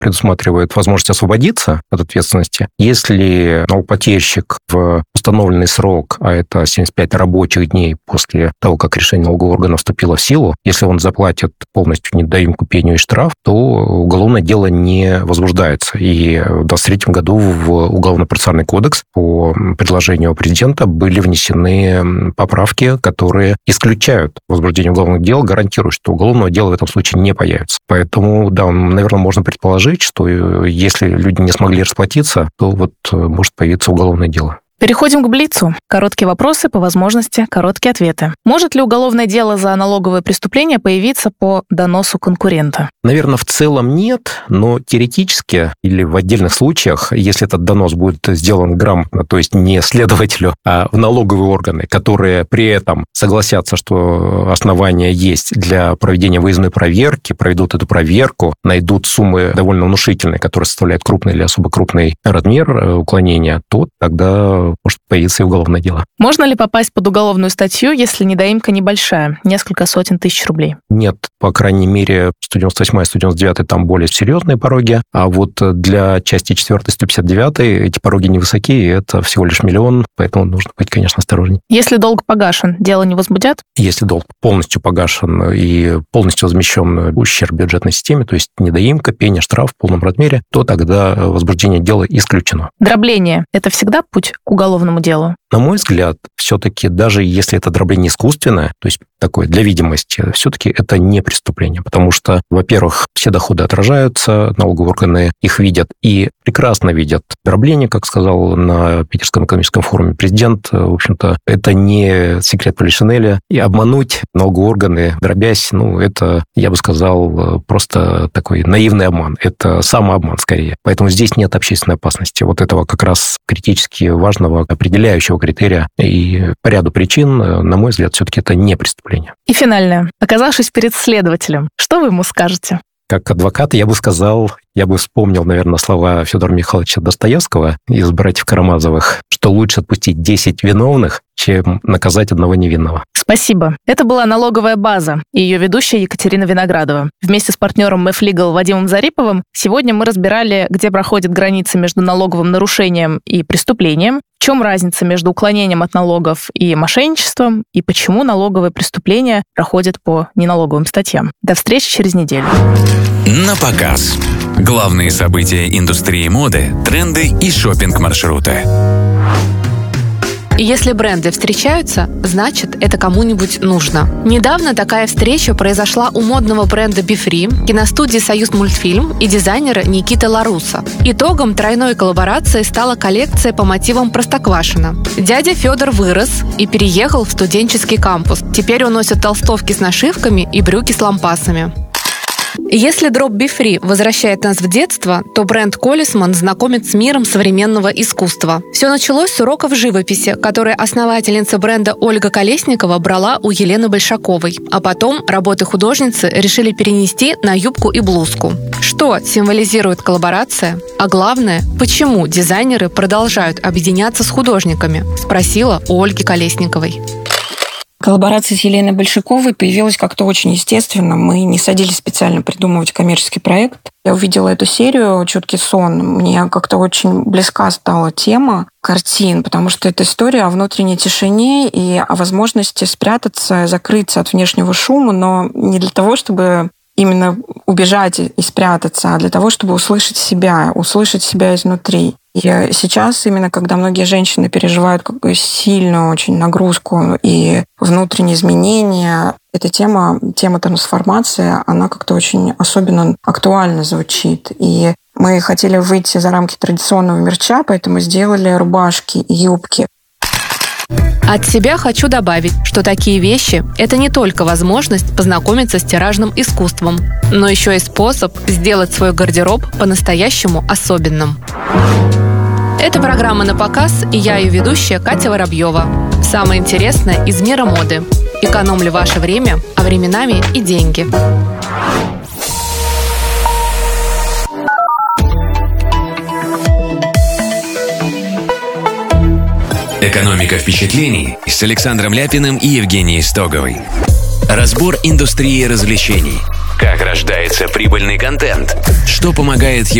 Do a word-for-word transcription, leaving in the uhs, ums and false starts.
предусматривает возможность освободиться от ответственности, если налогоплательщик в установленный срок, а это семьдесят пять рабочих дней после того, как решение налогового органа вступило в силу, если он заплатит полностью недоимку, пеню и штраф, то уголовное дело не возбуждается. И в двадцать третьем году в Уголовно-процессуальный кодекс по предложению президента были внесены поправки, которые исключают возбуждение уголовных дел, гарантируют, что уголовного дела в этом случае не появится. Поэтому, да, наверное, можно предположить, что если люди не смогли расплатиться, то вот может появиться уголовное дело. Переходим к блицу. Короткие вопросы, по возможности, короткие ответы. Может ли уголовное дело за налоговое преступление появиться по доносу конкурента? Наверное, в целом нет, но теоретически или в отдельных случаях, если этот донос будет сделан грамотно, то есть не следователю, а в налоговые органы, которые при этом согласятся, что основания есть для проведения выездной проверки, проведут эту проверку, найдут суммы довольно внушительные, которые составляют крупный или особо крупный размер уклонения, то тогда может появиться и уголовное дело. Можно ли попасть под уголовную статью, если недоимка небольшая, несколько сотен тысяч рублей? Нет, по крайней мере, сто девяносто восьмая, сто девяносто девятая там более серьезные пороги, а вот для части четвёртой, сто пятьдесят девятой эти пороги невысоки, и это всего лишь миллион, поэтому нужно быть, конечно, осторожней. Если долг погашен, дело не возбудят? Если долг полностью погашен и полностью возмещен ущерб бюджетной системе, то есть недоимка, пеня, штраф в полном размере, то тогда возбуждение дела исключено. Дробление – это всегда путь к уголовному делу? На мой взгляд, все-таки даже если это дробление искусственное, то есть такое для видимости, все-таки это не преступление, потому что, во-первых, все доходы отражаются, налоговые органы их видят и прекрасно видят. Дробление, как сказал на Питерском экономическом форуме президент, в общем-то, это не секрет полишинеля, и обмануть налоговые органы, дробясь, ну, это, я бы сказал, просто такой наивный обман, это самообман скорее. Поэтому здесь нет общественной опасности, вот этого как раз критически важного определяющего критерия, и по ряду причин, на мой взгляд, все-таки это не преступление. И финальное. Оказавшись перед следователем, что вы ему скажете? Как адвокат я бы сказал, я бы вспомнил, наверное, слова Федора Михайловича Достоевского из «Братьев Карамазовых», что лучше отпустить десять виновных, чем наказать одного невинного. Спасибо. Это была «Налоговая база» и ее ведущая Екатерина Виноградова. Вместе с партнером эф Legal Вадимом Зариповым сегодня мы разбирали, где проходит граница между налоговым нарушением и преступлением, в чем разница между уклонением от налогов и мошенничеством, и почему налоговые преступления проходят по неналоговым статьям. До встречи через неделю. На показ. Главные события индустрии моды, тренды и шопинг-маршруты. И если бренды встречаются, значит, это кому-нибудь нужно. Недавно такая встреча произошла у модного бренда BeFree, киностудии «Союзмультфильм» и дизайнера Никиты Ларуса. Итогом тройной коллаборации стала коллекция по мотивам Простоквашино. Дядя Федор вырос и переехал в студенческий кампус. Теперь он носит толстовки с нашивками и брюки с лампасами. Если дроп BeFree возвращает нас в детство, то бренд Колесман знакомит с миром современного искусства. Все началось с уроков живописи, которые основательница бренда Ольга Колесникова брала у Елены Большаковой. А потом работы художницы решили перенести на юбку и блузку. Что символизирует коллаборация? А главное, почему дизайнеры продолжают объединяться с художниками? Спросила у Ольги Колесниковой. Коллаборация с Еленой Большаковой появилась как-то очень естественно. Мы не садились специально придумывать коммерческий проект. Я увидела эту серию «Чуткий сон». Мне как-то очень близка стала тема картин, потому что это история о внутренней тишине и о возможности спрятаться, закрыться от внешнего шума, но не для того, чтобы именно убежать и спрятаться, а для того, чтобы услышать себя, услышать себя изнутри. И сейчас, именно когда многие женщины переживают какую-то сильную очень нагрузку и внутренние изменения, эта тема, тема трансформации, она как-то очень особенно актуально звучит. И мы хотели выйти за рамки традиционного мерча, поэтому сделали рубашки и юбки. От себя хочу добавить, что такие вещи – это не только возможность познакомиться с тиражным искусством, но еще и способ сделать свой гардероб по-настоящему особенным. Это программа «На показ», и я ее ведущая Катя Воробьева. Самое интересное из мира моды. Экономлю ваше время, а временами и деньги. Экономика впечатлений с Александром Ляпиным и Евгенией Стоговой. Разбор индустрии развлечений. Как рождается прибыльный контент? Что помогает